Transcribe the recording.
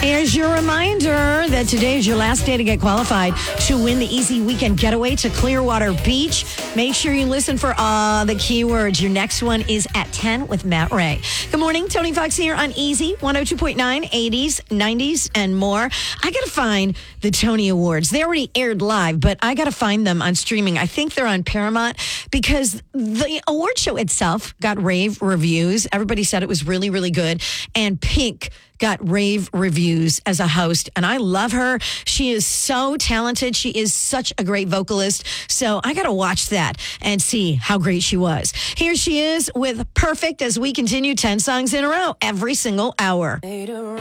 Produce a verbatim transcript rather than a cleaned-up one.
Here's your reminder that today is your last day to get qualified to win the easy weekend getaway to Clearwater Beach. Make sure you listen for all the keywords. Your next one is at ten with Matt Ray. Good morning. Tony Fox here on Easy one oh two point nine, eighties, nineties, and more. I got to find the Tony Awards. They already aired live, but I got to find them on streaming. I think they're on Paramount because the award show itself got rave reviews. Everybody said it was really, really good. And Pink got rave reviews as a host, and I love her. She is so talented. She is such a great vocalist. So I got to watch that and see how great she was. Here she is with Perfect as we continue ten songs in a row every single hour.